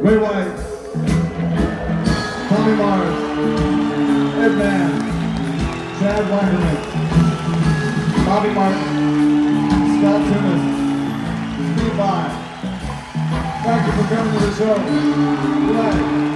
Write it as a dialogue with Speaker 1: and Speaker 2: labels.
Speaker 1: Ray White, Tommy Mars, Ed Mann, Chad Weinberg, Bobby Martin, Scott Timmis, Steve Vai. Thank you for coming to the show. Good night.